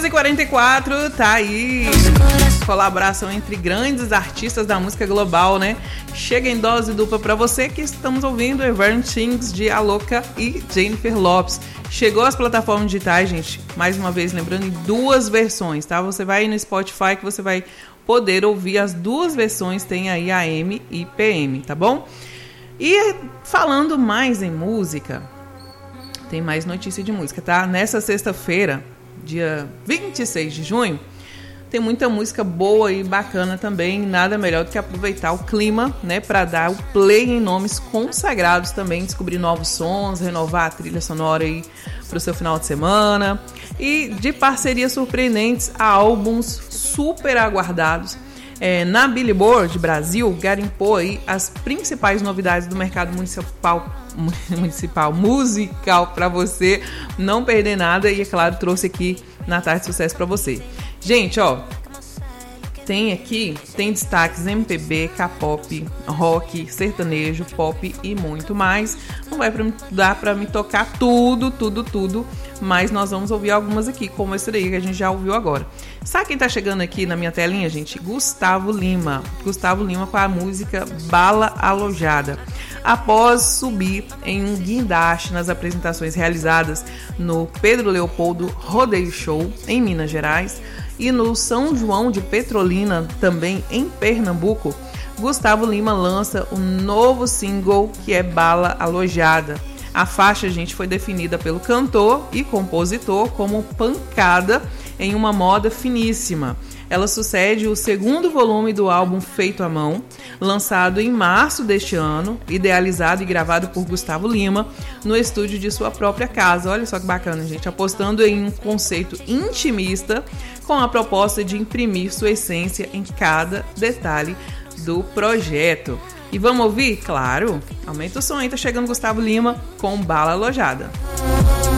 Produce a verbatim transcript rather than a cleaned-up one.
e quarenta e quatro, tá aí. Colaboração entre grandes artistas da música global, né? Chega em dose dupla pra você que estamos ouvindo Everything de Alok e Jennifer Lopez. Chegou às plataformas digitais, gente. Mais uma vez, lembrando, em duas versões, tá? Você vai no Spotify que você vai poder ouvir as duas versões. Tem aí A M e P M, tá bom? E falando mais em música, tem mais notícia de música, tá? Nessa sexta-feira, dia vinte e seis de junho, tem muita música boa e bacana também. Nada melhor do que aproveitar o clima, né, para dar o play em nomes consagrados também, descobrir novos sons, renovar a trilha sonora aí para o seu final de semana. E de parcerias surpreendentes a álbuns super aguardados. É, na Billboard Brasil, garimpou aí as principais novidades do mercado municipal, municipal musical para você não perder nada. E, é claro, trouxe aqui na Tarde de Sucesso para você. Gente, ó, tem aqui, tem destaques M P B, K-pop, rock, sertanejo, pop e muito mais. Não vai pra, dar para me tocar tudo, tudo, tudo, mas nós vamos ouvir algumas aqui, como esse daí que a gente já ouviu agora. Sabe quem tá chegando aqui na minha telinha, gente? Gustavo Lima. Gustavo Lima com a música Bala Alojada. Após subir em um guindaste nas apresentações realizadas no Pedro Leopoldo Rodeio Show, em Minas Gerais, e no São João de Petrolina, também em Pernambuco, Gustavo Lima lança um novo single que é Bala Alojada. A faixa, gente, foi definida pelo cantor e compositor como pancada em uma moda finíssima. Ela sucede o segundo volume do álbum Feito à Mão, lançado em março deste ano, idealizado e gravado por Gustavo Lima no estúdio de sua própria casa. Olha só que bacana, gente, apostando em um conceito intimista com a proposta de imprimir sua essência em cada detalhe do projeto. E vamos ouvir? Claro! Aumenta o som aí, tá chegando Gustavo Lima com Bala Alojada.